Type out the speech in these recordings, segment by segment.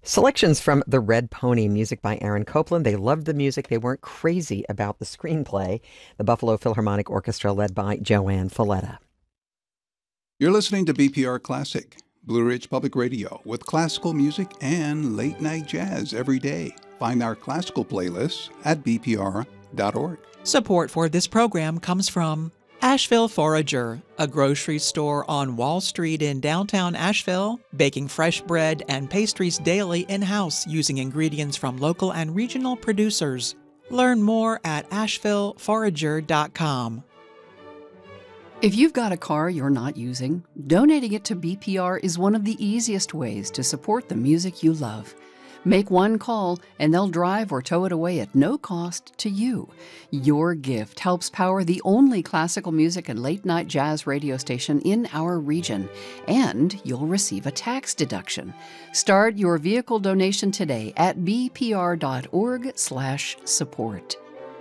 Selections from The Red Pony, music by Aaron Copland. They loved the music. They weren't crazy about the screenplay. The Buffalo Philharmonic Orchestra, led by Joanne Falletta. You're listening to BPR Classic, Blue Ridge Public Radio, with classical music and late night jazz every day. Find our classical playlists at bpr.org. Support for this program comes from Asheville Forager, a grocery store on Wall Street in downtown Asheville, baking fresh bread and pastries daily in-house using ingredients from local and regional producers. Learn more at ashevilleforager.com. If you've got a car you're not using, donating it to BPR is one of the easiest ways to support the music you love. Make one call and they'll drive or tow it away at no cost to you. Your gift helps power the only classical music and late-night jazz radio station in our region, and you'll receive a tax deduction. Start your vehicle donation today at bpr.org/support.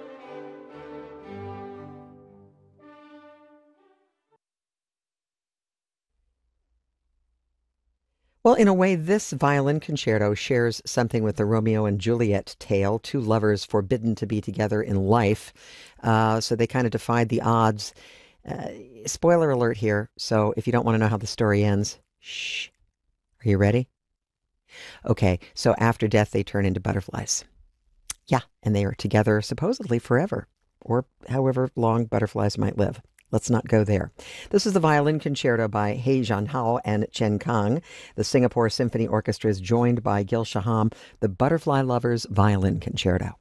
Well, in a way, this violin concerto shares something with the Romeo and Juliet tale, two lovers forbidden to be together in life. So they kind of defied the odds. Spoiler alert here, so if you don't want to know how the story ends, shh. Are you ready? Okay, so after death, they turn into butterflies. Yeah, and they are together supposedly forever, or however long butterflies might live. Let's not go there. This is the violin concerto by He Jianhao and Chen Kang. The Singapore Symphony Orchestra is joined by Gil Shaham, the Butterfly Lovers Violin Concerto.